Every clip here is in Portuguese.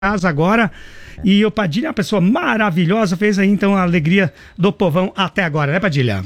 casa agora. E o Padilha é uma pessoa maravilhosa, fez aí então a alegria do povão até agora, né, Padilha?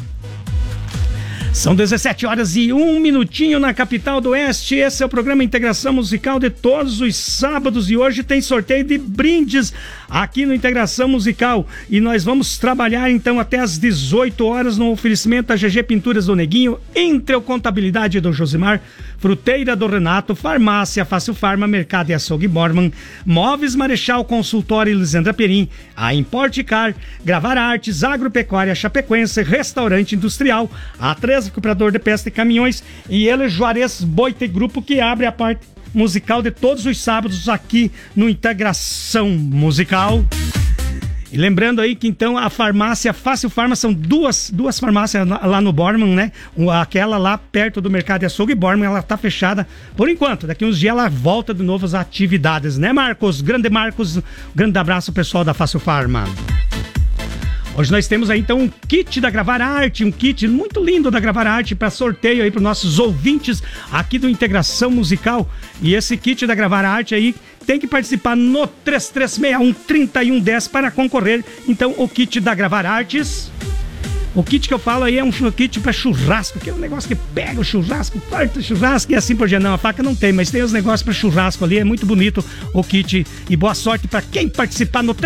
São 17 horas e 1 minutinho na capital do Oeste. Esse é o programa Integração Musical de todos os sábados e hoje tem sorteio de brindes aqui no Integração Musical. E nós vamos trabalhar então até às 18 horas no oferecimento da GG Pinturas do Neguinho, Intrel Contabilidade do Josimar, Fruteira do Renato, Farmácia Fácil Farma, Mercado e Açougue Borman, Móveis Marechal Consultório Lisandra Perim, a Importicar, Gravar Artes, Agropecuária Chapecoense, Restaurante Industrial, a Recuperador de Peça e Caminhões e ele, Juarez Boite Grupo, que abre a parte musical de todos os sábados aqui no Integração Musical. E lembrando aí que então a farmácia Fácil Farma são duas farmácias lá no Borman, né? Aquela lá perto do Mercado de Açougue Borman, ela tá fechada por enquanto. Daqui uns dias ela volta de novo às atividades, né, Marcos? Marcos, grande abraço pessoal da Fácil Farma. Hoje nós temos aí então um kit da Gravar Arte, um kit muito lindo da Gravar Arte para sorteio aí para os nossos ouvintes aqui do Integração Musical. E esse kit da Gravar Arte aí tem que participar no 3361-3110 para concorrer. Então o kit da Gravar Artes, o kit que eu falo aí é um kit para churrasco, que é um negócio que pega o churrasco, corta o churrasco e assim por diante. Não, a faca não tem, mas tem os negócios para churrasco ali, é muito bonito o kit. E boa sorte para quem participar no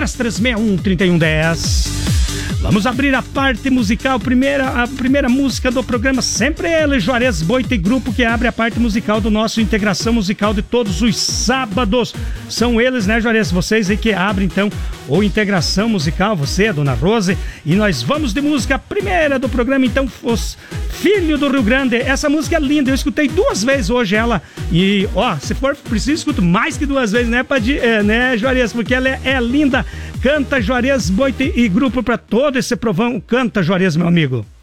3361-3110. Vamos abrir a parte musical, a primeira música do programa, sempre ele, Juarez Boite Grupo, que abre a parte musical do nosso Integração Musical de todos os sábados. São eles, né, Juarez? Vocês aí que abrem, então, o Integração Musical, você, a Dona Rose, e nós vamos de música primeira do programa, então, Os Filhos do Rio Grande. Essa música é linda, eu escutei 2 vezes hoje ela, e, ó, se for preciso, escuto mais que 2 vezes, né, Juarez? Porque ela é linda. Canta Juarez Boite e Grupo para todo esse provão. Canta, Juarez, meu amigo.